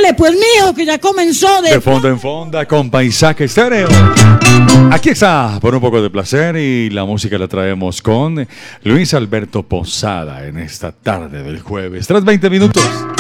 Dale, pues, mijo, que ya comenzó De fondo en fonda con Paisaje Estéreo. Aquí está, por un poco de placer, y la música la traemos con Luis Alberto Posada en esta tarde del jueves. Tras 20 minutos.